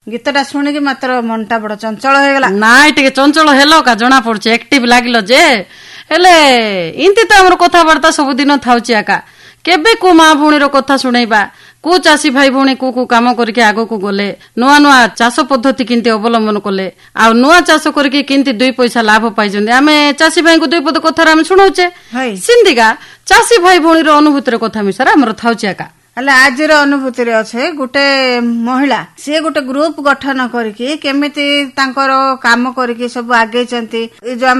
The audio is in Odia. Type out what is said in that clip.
ଗୀତଟା ଶୁଣିକି ମାତ୍ର ମନଟା ବଡ ଚଞ୍ଚଳ ହେଇଗଲା। ନାଇଁ ଟିକେ ଚଞ୍ଚଳ ହେଲ କା ଜଣା ପଡୁଛି, ଆକ୍ଟିଭ ଲାଗିଲ ଯେ। ହେଲେ ଏମିତି ତ ଆମର କଥାବାର୍ତ୍ତା ସବୁଦିନ ଥାଉଛି ଆକା। କେବେ କୋଉ ମା ଭଉଣୀର କଥା ଶୁଣେଇବା, କୋଉ ଚାଷୀ ଭାଇ ଭଉଣୀ କୋଉ କାମ କରିକି ଆଗକୁ ଗଲେ, ନୂଆ ନୂଆ ଚାଷ ପଦ୍ଧତି କେମିତି ଅବଲମ୍ବନ କଲେ, ଆଉ ନୂଆ ଚାଷ କରିକି କେମିତି 2 ପଇସା ଲାଭ ପାଇଛନ୍ତି, ଆମେ ଚାଷୀ ଭାଇଙ୍କୁ 2 ପଦ କଥାରେ ଆମେ ଶୁଣଉଛେ। ସେମିତିକା ଚାଷୀ ଭାଇ ଭଉଣୀର ଅନୁଭୂତିର କଥା ମିଶାରେ ଆମର ଥାଉଛି ଆକା। ହେଲେ ଆଜିର ଅନୁଭୂତିରେ ଅଛେ ଗୋଟେ ମହିଳା, ସିଏ ଗୋଟେ ଗ୍ରୁପ ଗଠନ କରିକି କେମିତି ତାଙ୍କର କାମ କରିକି ସବୁ ଆଗେଇଛନ୍ତି। ଏ ଯୋଉ